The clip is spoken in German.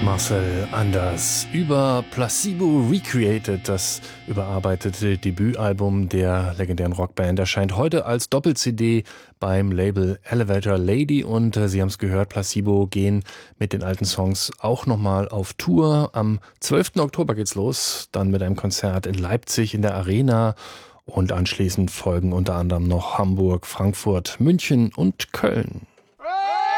Marcel Anders über Placebo Recreated, das überarbeitete Debütalbum der legendären Rockband, erscheint heute als Doppel-CD beim Label Elevator Lady und Sie haben es gehört, Placebo gehen mit den alten Songs auch nochmal auf Tour. Am 12. Oktober geht's los, dann mit einem Konzert in Leipzig in der Arena und anschließend folgen unter anderem noch Hamburg, Frankfurt, München und Köln.